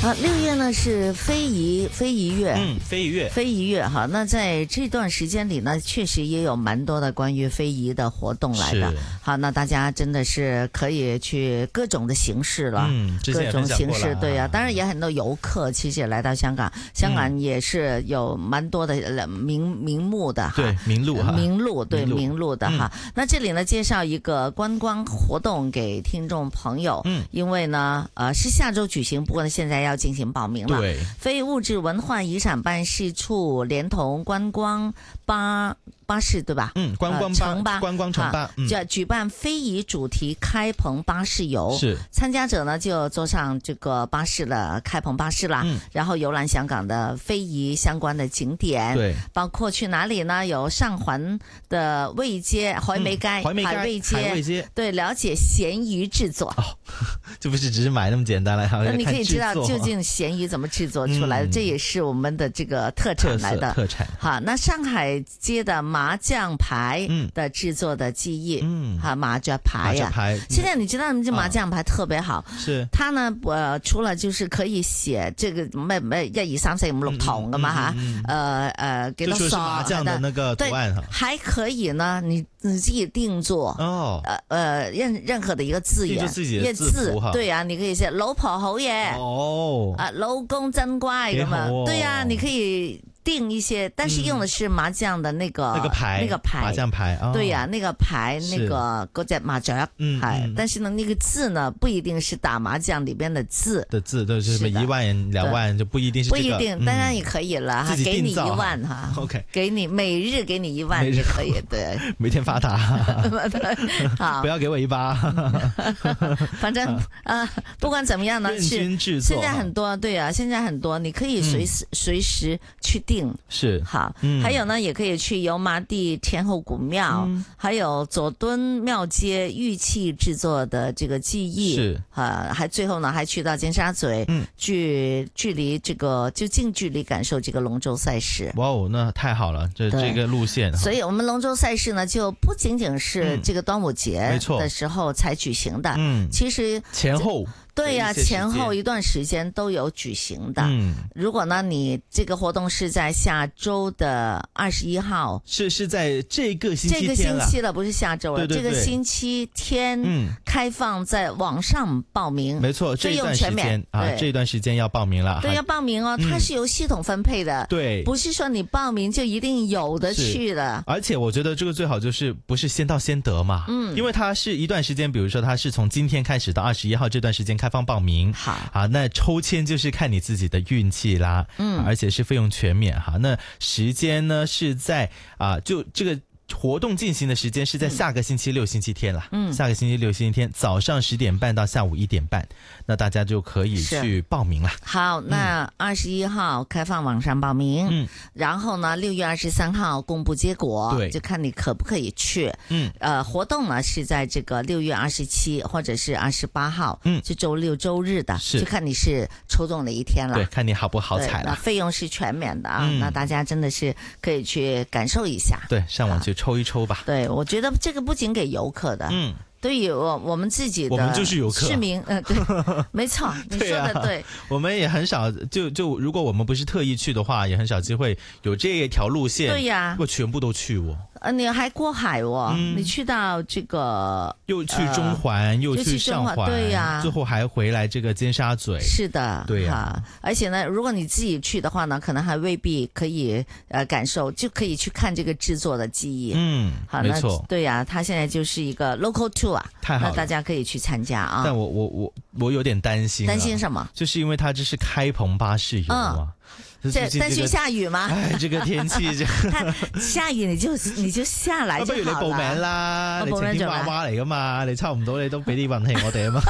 好，6月呢是非遗月，非遗月哈。那在这段时间里呢，确实也有蛮多的关于非遗的活动来的。好，那大家真的是可以去各种的形式了，各种形式，对呀、当然也很多游客其实也来到香港，香港也是有蛮多的名目的哈， 对，名录哈， 名录的哈。那这里呢介绍一个观光活动给听众朋友，因为呢是下周举行，不过呢现在要进行报名了。 对， 非物质文化遗产办事处连同观光巴士对吧？ 观光城巴， 就举办非遗主题开棚巴士游。 是， 参加者呢就坐上这个巴士了，开棚巴士啦，然后游览香港的非遗相关的景点。 对， 包括去哪里呢？有上环的味街、海味街，对，了解咸鱼制作。 这不是只是买那么简单了， 那你可以知道究竟咸鱼怎么制作出来的，这也是我们的这个特产来的。 特产。 好，那上海街的麻将牌的制作的技艺，好，麻将牌呀。现在你知道这麻将牌特别好， 是它呢除了就是可以写这个咩1、2、3、4、5、6筒噶嘛哈，几多就是麻将的那个图案哈， 还可以呢，你自己定做任何的一个字眼，一字对啊，你可以写老婆好嘢老公真乖咁啊，对呀，你可以定一些，但是用的是麻将的那个牌麻将牌， 对呀，那个牌嗰隻麻雀，但是呢那个字呢不一定是打麻将里边的字都是什么1万2万就不一定是这个， 不一定，当然也可以了哈，给你1万哈 ，OK， 给你每日给你1万也可以，对， 每天发达， 好， 不要给我1巴， 反正不管怎么样呢， 任君制作， 现在很多对啊，现在很多你可以随时去定是好，还有呢，也可以去油麻地天后古庙，还有佐敦庙街玉器制作的这个技艺， 是还最后呢，还去到尖沙咀，距离这个就近距离感受这个龙舟赛事。 哇哦，那太好了，这个路线。 所以我们龙舟赛事呢，就不仅仅是这个端午节的时候才举行的，其实前后。 对呀，前后一段时间都有举行的。如果呢，你这个活动是在下周的21号， 是在这个星期了，不是下周了。这个星期天开放在网上报名， 没错，这一段时间这一段时间要报名了。 对，要报名哦，它是由系统分配的， 对， 不是说你报名就一定有的去的。 而且我觉得这个最好就是不是先到先得嘛，因为它是一段时间，比如说它是从今天开始到21号这段时间开放报名， 好那抽签就是看你自己的运气啦，而且是费用全免哈。那时间呢是在就这个活动进行的时间是在下个星期六星期天啦，下个星期六星期天早上10点半到下午1点半，那大家就可以去报名了。 好，那21号开放网上报名，然后呢6月23号公布结果， 对， 就看你可不可以去。活动呢是在这个6月27或者是28号，是周六周日的，就看你是抽中哪一天了， 对，看你好不好彩了。 那费用是全免的那大家真的是可以去感受一下， 对，上网去抽一抽吧。 对，我觉得这个不仅给游客的，对于我们自己的， 我们就是游客市民，对，没错，你说的对。 我们也很少，就如果我们不是特意去的话，也很少机会有这一条路线。 对呀， 我全部都去你还过海你去到这个又去中环，又去上环， 对呀， 最后还回来这个尖沙咀。 是的， 对呀。 而且呢，如果你自己去的话呢，可能还未必可以感受，就可以去看这个制作的技艺。好， 没错， 对呀，它现在就是一个 local tour。 太好了， 那大家可以去参加啊！ 但我有点担心， 担心什么？ 就是因为它这是开棚巴士游担心下雨吗？ 这个天氣下雨你就下來就好啦。 不如你報名啦，你晴天娃娃嚟噶嘛，你抽唔到你都俾啲運氣我哋啊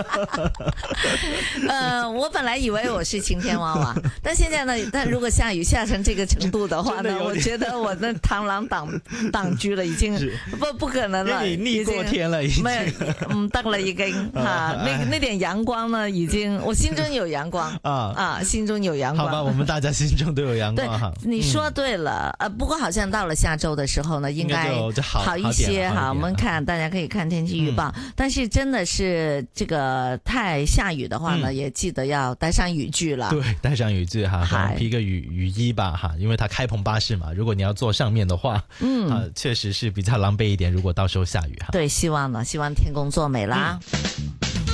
嘛。我本來以為我是晴天娃娃，但現在呢，但如果下雨下成這個程度的話呢，我覺得我的螳螂擋居了，已經不可能了， 你逆過天了，已經唔得了，已經那點陽光呢，已經我心中有陽光心中有陽光。 好吧，我們大家心中都有阳光哈。 你说对了，不过好像到了下周的时候呢，应该好一些哈。我们看大家可以看天气预报，但是真的是这个太下雨的话呢，也记得要带上雨具了。 对，带上雨具哈，可能披个雨衣吧哈，因为它开篷巴士嘛，如果你要坐上面的话，确实是比较狼狈一点。如果到时候下雨哈， 对，希望天公作美啦。